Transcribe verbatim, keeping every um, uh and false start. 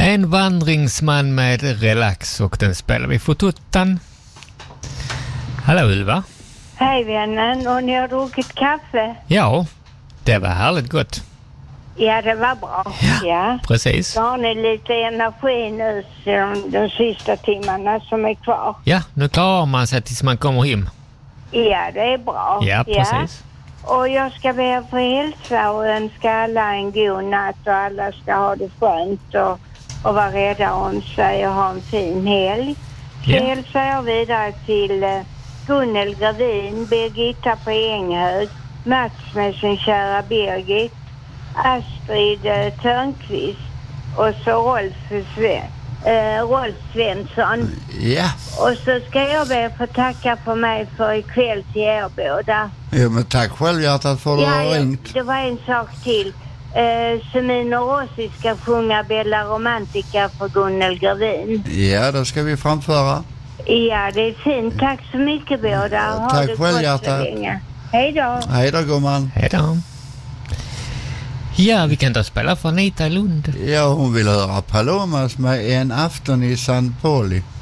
En vandringsman med relax och den spelar vi för tuttan. Hallå Ylva. Hej vännen, och ni har druckit kaffe? Ja, det var härligt gott. Ja, det var bra. Ja, ja. precis. Så har ni lite energi nu de, de sista timmarna som är kvar. Ja, nu klarar man sig tills man kommer hem. Ja, det är bra. Ja, precis. Ja. Och jag ska be att få hälsa och önska alla en god natt och alla ska ha det skönt och, och vara rädda om sig och ha en fin helg. Så Ja. hälsar jag vidare till uh, Gunnel Gravin, Birgitta på Änghög, Mats med sin kära Birgit, Astrid uh, Törnqvist och så Rolf, Sve, uh, Rolf Svensson. Ja. Och så ska jag be att få tacka för mig för ikväll till er båda. Ja, men tack själv hjärtat för att du Ja, har ja, ringt. det var en sak till. Uh, Semino Rossi ska sjunga Bella Romantica för Gunnel Gravin. Ja, då ska vi framföra. Ja, det är fint. Tack så mycket båda. Ha Tack det själv, gott hjärta. så länge. Hej då. Hej då, gumman. Hej då. Ja, vi kan ta spela för Anita Lund. Ja, hon vill höra Palomas med En afton i San Poli.